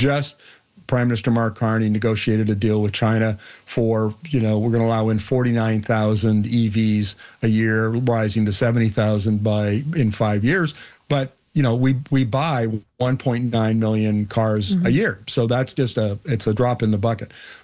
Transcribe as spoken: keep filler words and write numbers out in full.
just Prime Minister Mark Carney negotiated a deal with China for, you know, we're going to allow in forty-nine thousand E Vs a year, rising to seventy thousand by in five years. But, you know, we we buy one point nine million cars mm-hmm. a year. So that's just a, it's a drop in the bucket.